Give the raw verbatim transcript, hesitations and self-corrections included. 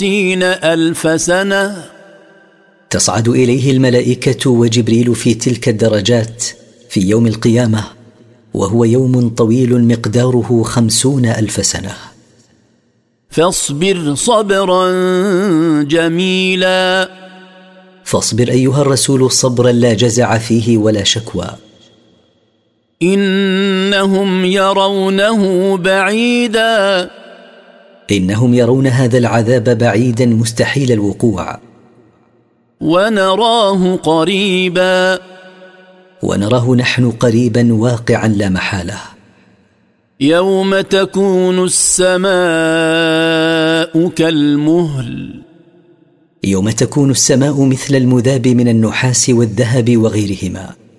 ستين ألف سنة. تصعد إليه الملائكة وجبريل في تلك الدرجات في يوم القيامة، وهو يوم طويل مقداره خمسون ألف سنة. فاصبر صبرا جميلا. فاصبر أيها الرسول صبرا لا جزع فيه ولا شكوى. إنهم يرونه بعيدا. إنهم يرون هذا العذاب بعيدا مستحيل الوقوع. ونراه قريبا. ونراه نحن قريبا واقعا لا محالة. يوم تكون السماء كالمهل. يوم تكون السماء مثل المذاب من النحاس والذهب وغيرهما.